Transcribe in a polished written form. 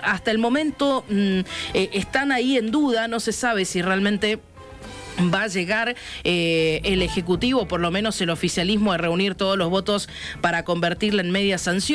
hasta el momento están ahí en duda, no se sabe si realmente va a llegar el Ejecutivo, por lo menos el oficialismo, a reunir todos los votos para convertirla en media sanción.